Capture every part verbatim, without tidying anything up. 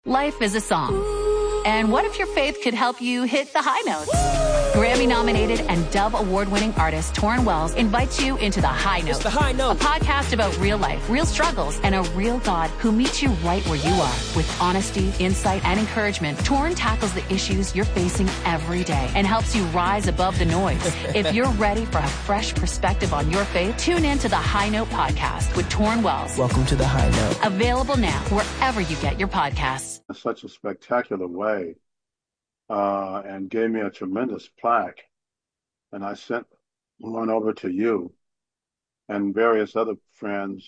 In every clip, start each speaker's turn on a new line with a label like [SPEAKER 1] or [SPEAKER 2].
[SPEAKER 1] Life is a song. And what if your faith could help you hit the high notes? Grammy-nominated and Dove Award-winning artist Torrin Wells invites you into The High Note.
[SPEAKER 2] It's The High Note.
[SPEAKER 1] A podcast about real life, real struggles, and a real God who meets you right where you are. With honesty, insight, and encouragement, Torrin tackles the issues you're facing every day and helps you rise above the noise. If you're ready for a fresh perspective on your faith, tune in to The High Note podcast with Torrin Wells.
[SPEAKER 2] Welcome to The High Note.
[SPEAKER 1] Available now wherever you get your podcasts.
[SPEAKER 3] In such a spectacular way, uh, and gave me a tremendous plaque. And I sent one over to you and various other friends,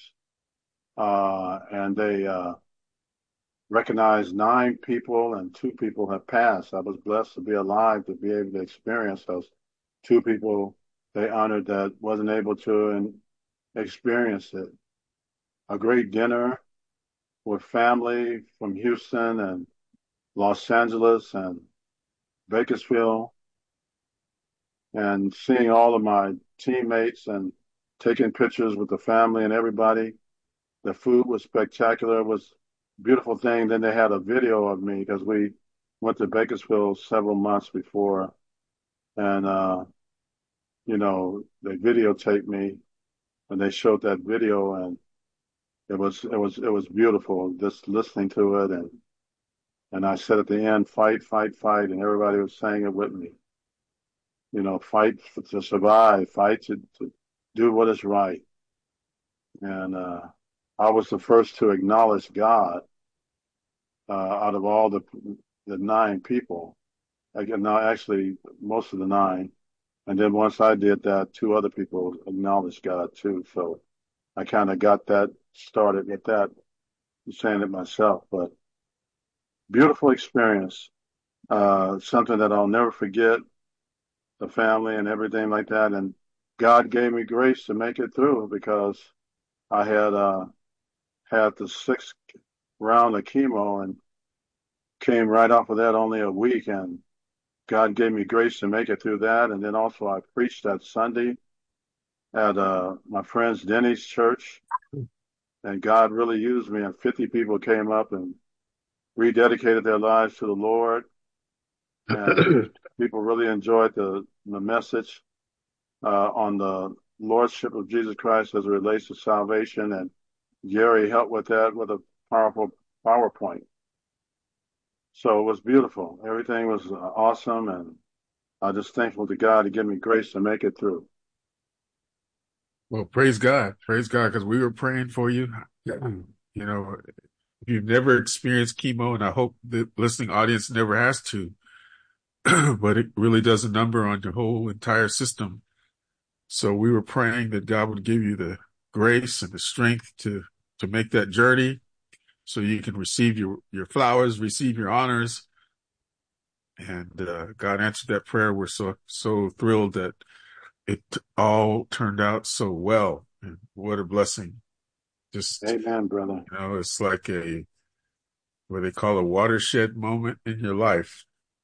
[SPEAKER 3] uh, and they uh, recognized nine people, and two people have passed. I was blessed to be alive to be able to experience those two people they honored that wasn't able to and experience it. A great dinner with family from Houston and Los Angeles and Bakersfield, and seeing all of my teammates and taking pictures with the family and everybody. The food was spectacular. It was a beautiful thing. Then they had a video of me because we went to Bakersfield several months before, and, uh, you know, they videotaped me and they showed that video, and it was, it was, it was beautiful just listening to it. And, and I said at the end, fight, fight, fight. And everybody was saying it with me. You know, fight to survive, fight to, to do what is right. And, uh, I was the first to acknowledge God, uh, out of all the, the nine people. Again, now actually most of the nine. And then once I did that, two other people acknowledged God too. So I kind of got that started with that, saying it myself, but beautiful experience, uh, something that I'll never forget, the family and everything like that. And God gave me grace to make it through because I had, uh, had the sixth round of chemo and came right off of that only a week. And God gave me grace to make it through that. And then also I preached that Sunday at, uh, my friend's Denny's church. And God really used me, and fifty people came up and rededicated their lives to the Lord. And people really enjoyed the, the message uh, on the Lordship of Jesus Christ as it relates to salvation. And Gary helped with that with a powerful PowerPoint. So it was beautiful. Everything was uh, awesome. And I'm just thankful to God to give me grace to make it through.
[SPEAKER 4] Well, praise God. Praise God, because we were praying for you. You know, if you've never experienced chemo, and I hope the listening audience never has to, but it really does a number on your whole entire system. So we were praying that God would give you the grace and the strength to, to make that journey so you can receive your, your flowers, receive your honors. And uh, God answered that prayer. We're so, so thrilled that it all turned out so well. And what a blessing. Just,
[SPEAKER 3] amen, brother.
[SPEAKER 4] You know, it's like a, what they call a watershed moment in your life.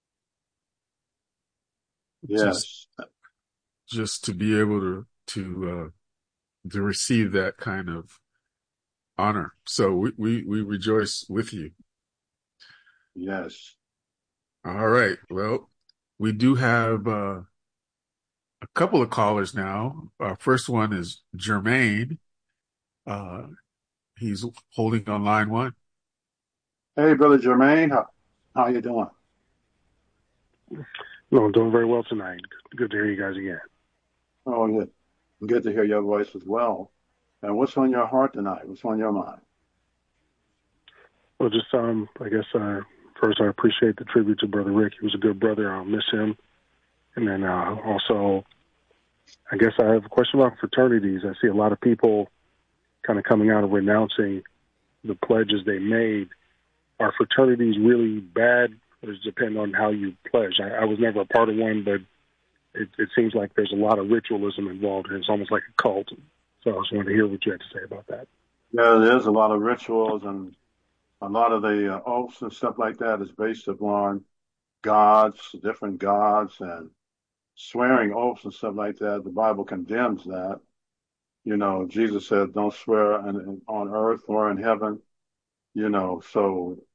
[SPEAKER 3] Yes.
[SPEAKER 4] Just, just to be able to, to, uh, to receive that kind of honor. So we, we, we rejoice with you.
[SPEAKER 3] Yes.
[SPEAKER 4] All right. Well, we do have, uh, a couple of callers now. Our first one is Jermaine. Uh, he's holding on line one.
[SPEAKER 3] Hey, brother Jermaine, how how you doing?
[SPEAKER 5] No, I'm doing very well tonight. Good to hear you guys again.
[SPEAKER 3] Oh, good. Good to hear your voice as well. And what's on your heart tonight? What's on your mind?
[SPEAKER 5] Well, just um, I guess uh, first I appreciate the tribute to Brother Rick. He was a good brother. I'll miss him. And then uh, also, I guess I have a question about fraternities. I see a lot of people kind of coming out and renouncing the pledges they made. Are fraternities really bad, or does it depend on how you pledge? I, I was never a part of one, but it, it seems like there's a lot of ritualism involved, and it's almost like a cult. So I just wanted to hear what you had to say about that.
[SPEAKER 3] Yeah, there's a lot of rituals, and a lot of the uh, oaths and stuff like that is based upon gods, different gods, and swearing oaths and stuff like that. The Bible condemns that. You know, Jesus said, don't swear in, in, on earth or in heaven. You know, so